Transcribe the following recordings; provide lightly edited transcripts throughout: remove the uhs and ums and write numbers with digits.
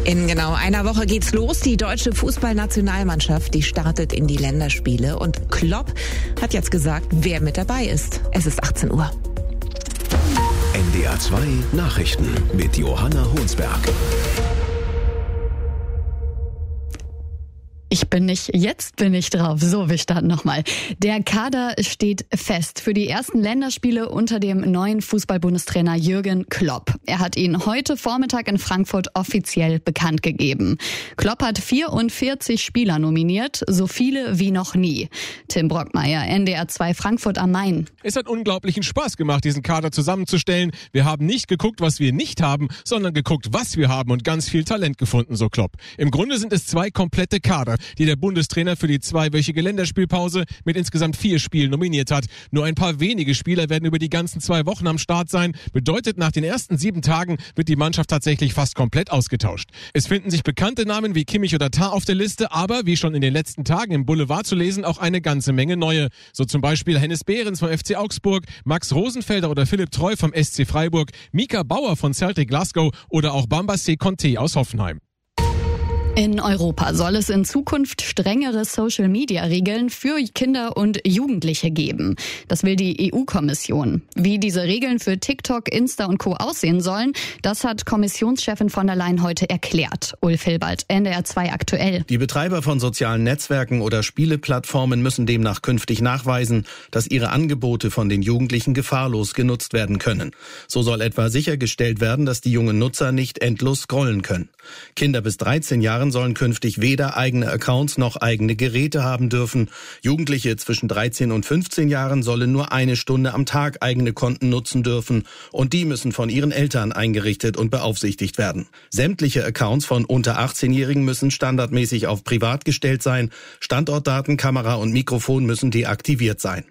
In genau einer Woche geht's los. Die deutsche Fußballnationalmannschaft, die startet in die Länderspiele. Und Klopp hat jetzt gesagt, wer mit dabei ist. Es ist 18 Uhr. NDR 2 Nachrichten mit Johanna Honsberg. Jetzt bin ich drauf. So, wir starten nochmal. Der Kader steht fest für die ersten Länderspiele unter dem neuen Fußball-Bundestrainer Jürgen Klopp. Er hat ihn heute Vormittag in Frankfurt offiziell bekannt gegeben. Klopp hat 44 Spieler nominiert, so viele wie noch nie. Tim Brockmeier, NDR 2 Frankfurt am Main. Es hat unglaublichen Spaß gemacht, diesen Kader zusammenzustellen. Wir haben nicht geguckt, was wir nicht haben, sondern geguckt, was wir haben und ganz viel Talent gefunden, so Klopp. Im Grunde sind es 2 komplette Kader, die der Bundestrainer für die 2-wöchige Länderspielpause mit insgesamt 4 Spielen nominiert hat. Nur ein paar wenige Spieler werden über die ganzen 2 Wochen am Start sein. Bedeutet, nach den ersten 7 Tagen wird die Mannschaft tatsächlich fast komplett ausgetauscht. Es finden sich bekannte Namen wie Kimmich oder Tah auf der Liste, aber wie schon in den letzten Tagen im Boulevard zu lesen, auch eine ganze Menge neue. So zum Beispiel Hennes Behrens vom FC Augsburg, Max Rosenfelder oder Philipp Treu vom SC Freiburg, Mika Bauer von Celtic Glasgow oder auch Bambassé Conté aus Hoffenheim. In Europa soll es in Zukunft strengere Social-Media-Regeln für Kinder und Jugendliche geben. Das will die EU-Kommission. Wie diese Regeln für TikTok, Insta und Co. aussehen sollen, das hat Kommissionschefin von der Leyen heute erklärt. Ulf Hilbert, NDR 2 aktuell. Die Betreiber von sozialen Netzwerken oder Spieleplattformen müssen demnach künftig nachweisen, dass ihre Angebote von den Jugendlichen gefahrlos genutzt werden können. So soll etwa sichergestellt werden, dass die jungen Nutzer nicht endlos scrollen können. Kinder bis 13 Jahren sollen künftig weder eigene Accounts noch eigene Geräte haben dürfen. Jugendliche zwischen 13 und 15 Jahren sollen nur 1 Stunde am Tag eigene Konten nutzen dürfen und die müssen von ihren Eltern eingerichtet und beaufsichtigt werden. Sämtliche Accounts von unter 18-Jährigen müssen standardmäßig auf privat gestellt sein. Standortdaten, Kamera und Mikrofon müssen deaktiviert sein.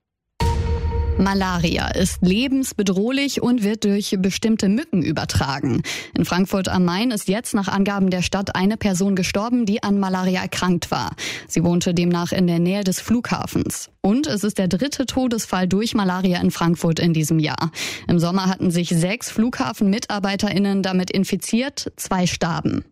Malaria ist lebensbedrohlich und wird durch bestimmte Mücken übertragen. In Frankfurt am Main ist jetzt nach Angaben der Stadt eine Person gestorben, die an Malaria erkrankt war. Sie wohnte demnach in der Nähe des Flughafens. Und es ist der 3. Todesfall durch Malaria in Frankfurt in diesem Jahr. Im Sommer hatten sich 6 Flughafenmitarbeiterinnen damit infiziert, 2 starben.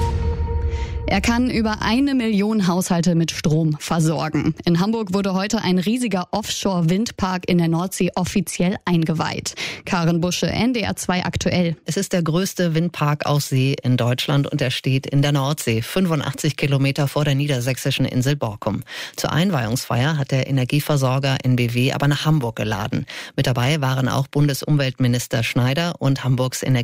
Er kann über 1 Million Haushalte mit Strom versorgen. In Hamburg wurde heute ein riesiger Offshore-Windpark in der Nordsee offiziell eingeweiht. Karin Busche, NDR 2 aktuell. Es ist der größte Windpark aus See in Deutschland und er steht in der Nordsee, 85 Kilometer vor der niedersächsischen Insel Borkum. Zur Einweihungsfeier hat der Energieversorger NBW aber nach Hamburg geladen. Mit dabei waren auch Bundesumweltminister Schneider und Hamburgs